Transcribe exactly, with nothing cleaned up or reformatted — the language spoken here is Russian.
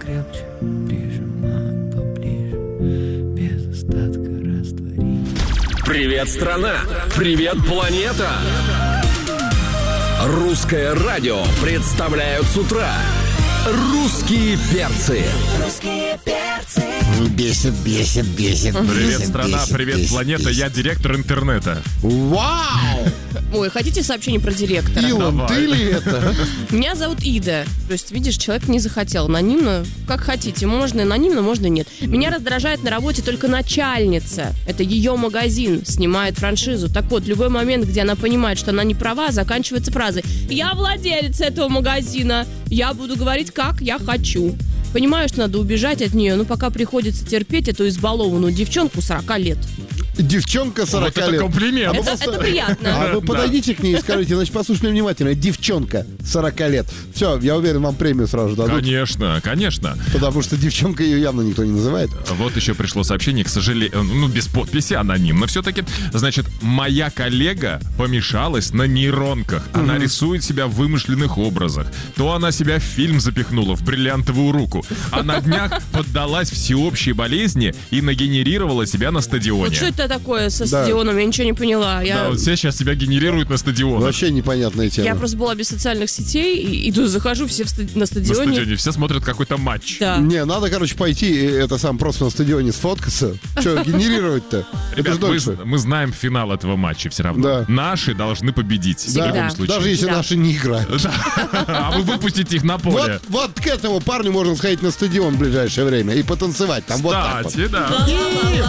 покрепче, прижимай поближе, без остатка растворить. Привет, страна! Привет, планета! Русское радио представляют с утра «Русские перцы». Русские перцы. Бесит, бесит, бесит. Привет, бесит, страна, бесит, привет, бесит, планета. бесит. Я директор интернета. Вау! Ой, хотите сообщение про директора? Илон, Давай. ты ли это? Меня зовут Ида. То есть, видишь, человек не захотел. Анонимно, как хотите. Можно анонимно, можно нет. Меня раздражает на работе только начальница. Это ее магазин, снимает франшизу. Так вот, в любой момент, где она понимает, что она не права, заканчивается фразой: «Я владелец этого магазина. Я буду говорить, как я хочу». Понимаю, что надо убежать от нее, но пока приходится терпеть эту избалованную девчонку сорока лет. Девчонка сорок Вот это лет. комплимент. А вы Это, просто- это приятно. А вы Да. подойдите к ней и скажите, значит, послушайте меня внимательно. Девчонка сорок лет. Все, я уверен, вам премию сразу дадут. Конечно, конечно. Потому что девчонка ее явно никто не называет. Вот еще пришло сообщение, к сожалению, ну, без подписи, анонимно все-таки. Значит, моя коллега помешалась на нейронках. Она рисует себя в вымышленных образах. То она себя в фильм запихнула, в бриллиантовую руку. А на днях поддалась всеобщей болезни и нагенерировала себя на стадионе. Вот что это такое со Да. стадионом? Я ничего не поняла. Я, Да, вот все сейчас себя генерируют на стадионах. Вообще непонятная тема. я просто была без социальных сетей, и иду, захожу, все в ста- на На стадионе. стадионе все смотрят какой-то матч. Да. Не, надо, короче, пойти, э, это сам просто на стадионе сфоткаться. Что генерировать-то? Это Ребят, ж мы, дольше. мы знаем финал этого матча все равно. Да. Наши должны победить. Да, В любом Да. случае. даже если Да. наши не играют. А вы выпустите их на поле. Вот, вот к этому парню можно сходить на стадион в ближайшее время и потанцевать там вот так вот. Кстати, да. И